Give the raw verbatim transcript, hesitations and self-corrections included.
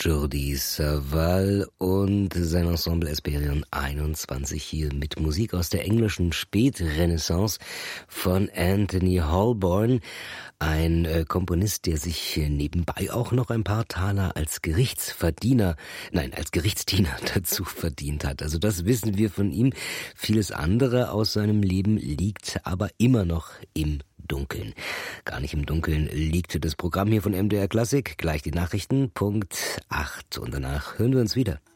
Jordi Savall und sein Ensemble Hesperion einundzwanzig hier mit Musik aus der englischen Spätrenaissance von Anthony Holborn, ein äh, Komponist, der sich nebenbei auch noch ein paar Taler als Gerichtsverdiener, nein, als Gerichtsdiener dazu verdient hat. Also das wissen wir von ihm. Vieles andere aus seinem Leben liegt aber immer noch im Dunkeln. Gar nicht im Dunkeln liegt das Programm hier von M D R Klassik. Gleich die Nachrichten, Punkt acht. Und danach hören wir uns wieder.